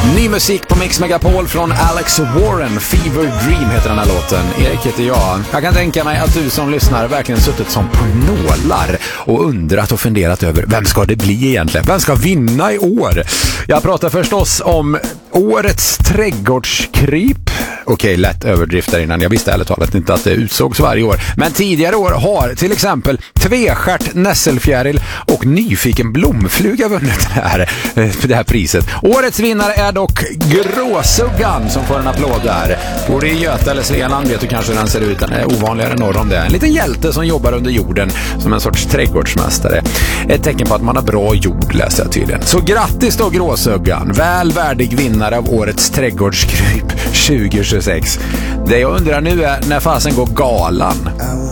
Ny musik på Mix Megapol från Alex Warren. Fever Dream heter den här låten. Erik heter jag. Jag kan tänka mig att du som lyssnar verkligen suttit som på nålar och undrat och funderat över vem ska det bli egentligen? Vem ska vinna i år? Jag pratar förstås om årets trädgårdskryp. Okej, lätt överdrift där innan. Jag visste ärligt talat inte att det utsågs varje år. Men tidigare år har till exempel tvestjärt nässelfjäril och nyfiken blomfluga vunnit det här priset. Årets vinnare är dock gråsuggan som får en applåd där. Både i Göta eller Svealand vet du kanske hur den ser ut. Den är ovanligare norr om det. En liten hjälte som jobbar under jorden som en sorts trädgårdsmästare. Ett tecken på att man har bra jord, läser jag tydligen. Så grattis då gråsuggan. Väl värdig vinnare av årets trädgårdskryp 2026. Det jag undrar nu är när fasen går galan.